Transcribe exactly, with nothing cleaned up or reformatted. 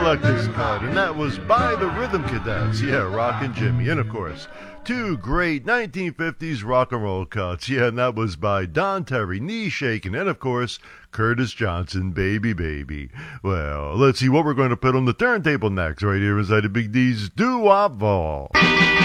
Collector's Cut, and that was by the Rhythm Cadets. Yeah, Rockin' Jimmy. And of course, two great nineteen fifties rock and roll cuts. Yeah, and that was by Don Terry, Knee Shakin', and of course, Curtis Johnson, Baby Baby. Well, let's see what we're going to put on the turntable next, right here inside the Big D's Doo-Wop Vault.